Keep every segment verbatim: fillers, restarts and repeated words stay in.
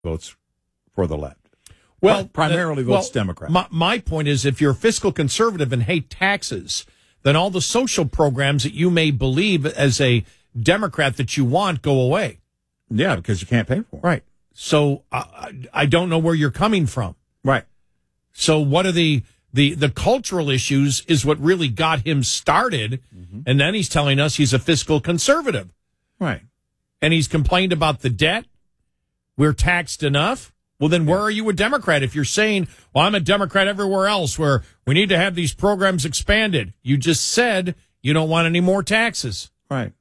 votes for the left. Well, primarily uh, votes well, Democrat. My, my point is, if you're a fiscal conservative and hate taxes, then all the social programs that you may believe as a Democrat that you want go away. Yeah, because you can't pay for them. Right. So uh, I don't know where you're coming from. Right. So what are the the the cultural issues is what really got him started, mm-hmm. and then he's telling us he's a fiscal conservative. Right. And he's complained about the debt. We're taxed enough. Well, then where are you a Democrat? If you're saying, well, I'm a Democrat everywhere else where we need to have these programs expanded. You just said you don't want any more taxes. Right.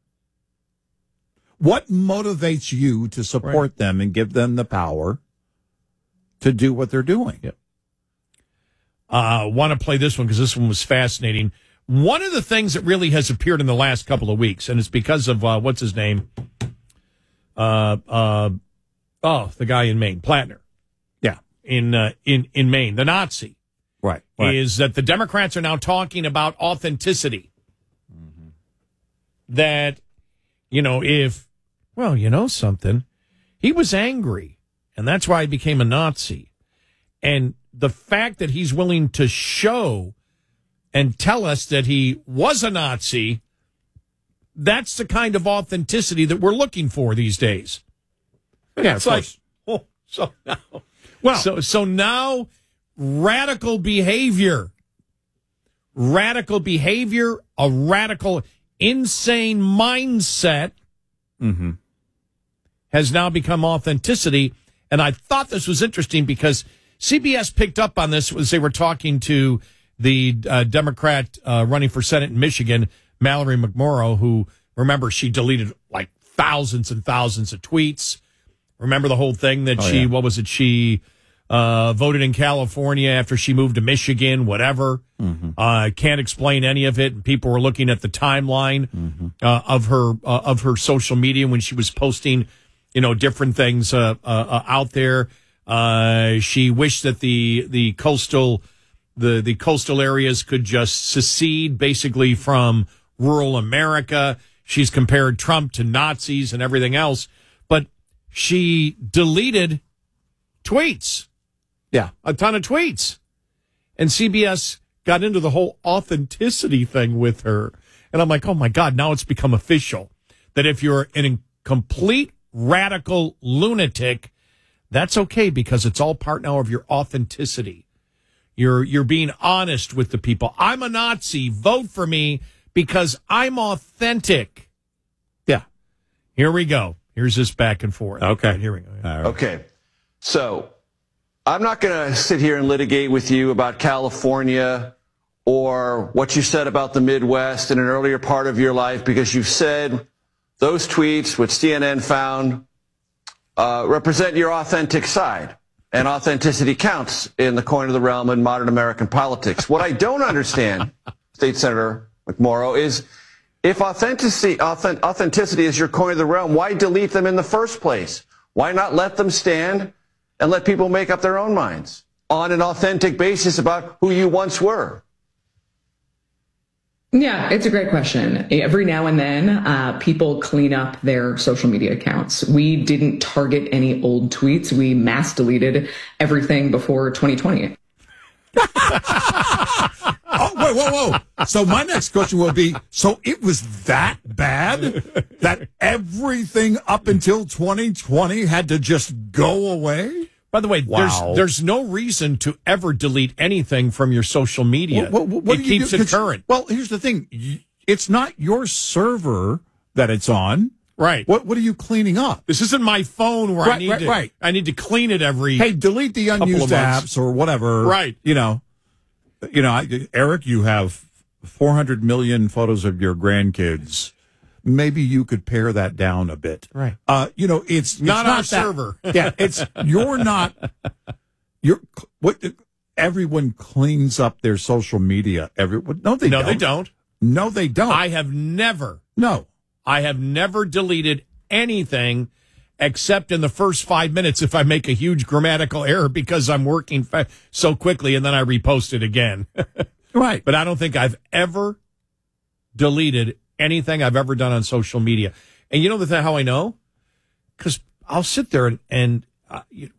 What motivates you to support right. them and give them the power to do what they're doing? Yep. I uh, want to play this one because this one was fascinating. One of the things that really has appeared in the last couple of weeks, and it's because of, uh, what's his name? Uh, uh, oh, the guy in Maine, Plattner. Yeah. In, uh, in, in Maine, the Nazi. Right. right. Is that the Democrats are now talking about authenticity. Mm-hmm. That, you know, if, well, you know something, he was angry, and that's why he became a Nazi. And the fact that he's willing to show and tell us that he was a Nazi, that's the kind of authenticity that we're looking for these days. Yeah, it's of like, course. oh, so now, well, so so now, radical behavior, radical behavior, a radical, insane mindset, mm-hmm. has now become authenticity. And I thought this was interesting because C B S picked up on this as they were talking to the uh, Democrat uh, running for Senate in Michigan, Mallory McMorrow, who, remember, she deleted like thousands and thousands of tweets. Remember the whole thing that oh, she, yeah. what was it, she uh, voted in California after she moved to Michigan, whatever. Mm-hmm. Uh, can't explain any of it. People were looking at the timeline mm-hmm. uh, of her uh, of her social media when she was posting, you know, different things uh, uh, out there. Uh, she wished that the the coastal the the coastal areas could just secede, basically, from rural America. She's compared Trump to Nazis and everything else, but she deleted tweets. Yeah, a ton of tweets, and C B S got into the whole authenticity thing with her. And I'm like, oh my God, now it's become official that if you're an complete radical lunatic, that's okay because it's all part now of your authenticity. You're you're being honest with the people. I'm a Nazi. Vote for me because I'm authentic. Yeah. Here we go. Here's this back and forth. Okay. Right, here we go. Right. Okay. So I'm not going to sit here and litigate with you about California or what you said about the Midwest in an earlier part of your life because you've said those tweets, which C N N found, uh, represent your authentic side. And authenticity counts in the coin of the realm in modern American politics. What I don't understand, State Senator McMorrow, is if authenticity, authentic, authenticity is your coin of the realm, why delete them in the first place? Why not let them stand and let people make up their own minds on an authentic basis about who you once were? Yeah, it's a great question. Every now and then, uh, people clean up their social media accounts. We didn't target any old tweets. We mass deleted everything before twenty twenty. Oh, wait, whoa, whoa. So my next question will be, so it was that bad that everything up until twenty twenty had to just go away? By the way, Wow. there's there's no reason to ever delete anything from your social media. What, what, what it do you keeps do? it current. Well, here's the thing. It's not your server that it's on. Right. What What are you cleaning up? This isn't my phone where I Right, need right, to right. I need to clean it every Hey, delete the couple unused of months. apps or whatever. Right. You know, you know, I- Eric, you have four hundred million photos of your grandkids. Maybe you could pare that down a bit. Right. Uh, you know, it's, it's Not not, our that- server. Yeah, it's you're not. You're what? Everyone cleans up their social media. Every no, they No, don't. they don't. No, they don't. I have never no. I have never deleted anything except in the first five minutes if I make a huge grammatical error because I'm working fa- so quickly and then I repost it again. Right. But I don't think I've ever deleted anything I've ever done on social media. And you know the th- how I know? Because I'll sit there and, and uh,